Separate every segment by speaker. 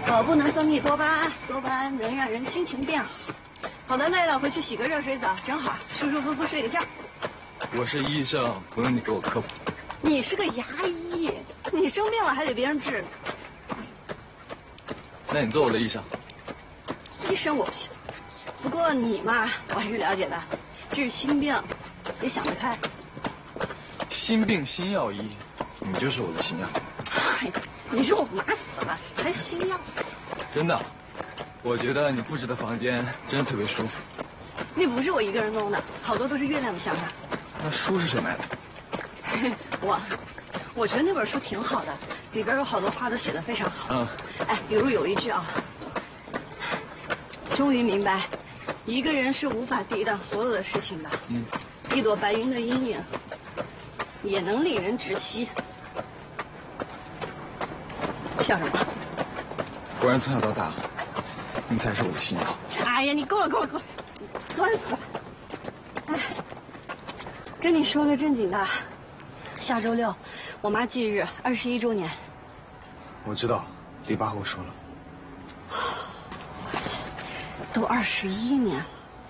Speaker 1: 不能分泌多巴胺，多巴胺能让人心情变好。好的，累了回去洗个热水澡，正好舒舒服服睡个觉。
Speaker 2: 我是医生，不用你给我科普。
Speaker 1: 你是个牙医，你生病了还得别人治。
Speaker 2: 那你做我的医生。
Speaker 1: 医生我不行，不过你嘛，我还是了解的。治心病，得想得开。
Speaker 2: 心病心药医，你就是我的心药。
Speaker 1: 哎，你说我妈死了才心药？
Speaker 2: 真的，我觉得你布置的房间真的特别舒服。
Speaker 1: 那不是我一个人弄的，好多都是月亮的想法。
Speaker 2: 那书是谁买的？
Speaker 1: 我觉得那本书挺好的，里边有好多话都写得非常好。
Speaker 2: 嗯。
Speaker 1: 哎，比如有一句啊，终于明白，一个人是无法抵挡所有的事情的。
Speaker 2: 嗯。
Speaker 1: 一朵白云的阴影，也能令人窒息。笑什么？
Speaker 2: 果然从小到大，你才是我的心药。
Speaker 1: 哎呀，你够了，酸死了！哎，跟你说个正经的，下周6，我妈忌日21周年。
Speaker 2: 我知道，李爸和我说了。
Speaker 1: 哇塞，都21年了。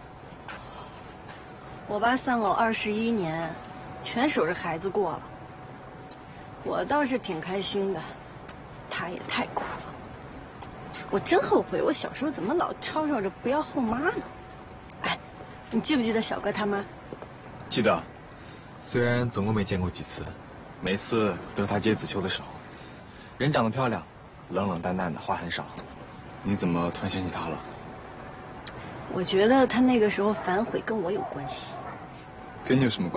Speaker 1: 我爸丧偶21年，全守着孩子过了。我倒是挺开心的，他也太苦了。我真后悔，我小时候怎么老吵吵着不要后妈呢？哎，你记不记得小哥他妈？
Speaker 2: 记得，虽然总共没见过几次，每次都是他接子秋的时候。人长得漂亮，冷冷淡淡的，话很少。你怎么突然想起他了？
Speaker 1: 我觉得他那个时候反悔跟我有关系。
Speaker 2: 跟你有什么关系？